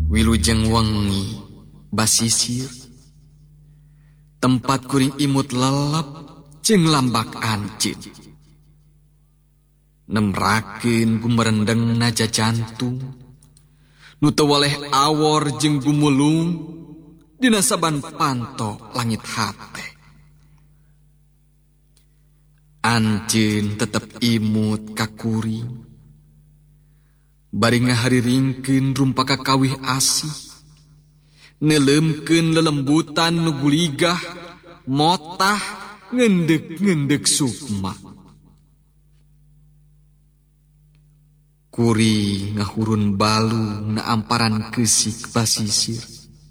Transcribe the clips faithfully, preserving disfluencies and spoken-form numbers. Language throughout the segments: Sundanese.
Wilujeng wengi basisir, tempat kuring imut lelep jeung lambak anjeun. Nemrakeun gumerendeng naja jantung, nu teu waleh awor jeung gumulung dina saban panto langit hate. Anjeun tetep imut ka kuring, bari ngahariringkeun rumpaka kawih asih, neleumkeun lelembutan nu guligah, motah ngendek-ngendek sukma. Kuring ngahurun balung na amparan keusik basisir,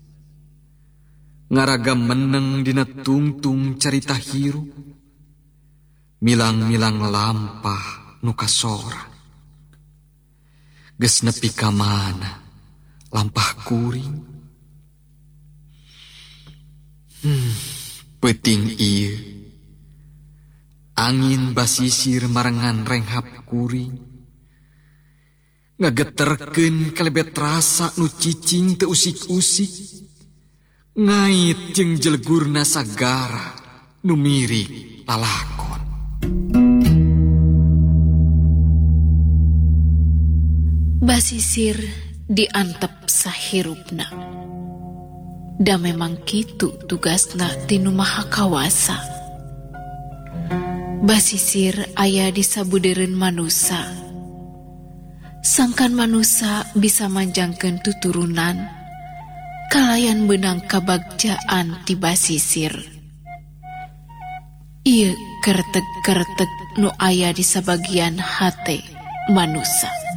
ngaragam meneng dina tungtung carita hirup, milang-milang lampah nu kasorang. Geus nepi ka mana lampah kuring? Hmm, peuting ieu. Angin basisir marengan renghap kuring, ngageterkeun kalebet rasa nu cicing teu usik-usik, ngait jeung jelegurna sagara nu mirip lalakon. Basisir diantep sahirupna, da memang kitu tugasna tinu Maha Kawasa. Basisir aya di sabudeureun manusa, sangkan manusa bisa manjangkeun tuturunan kalayan beunang kabagjaan ti basisir. Ieu kertek-kertek nu aya di sabagian hate manusa.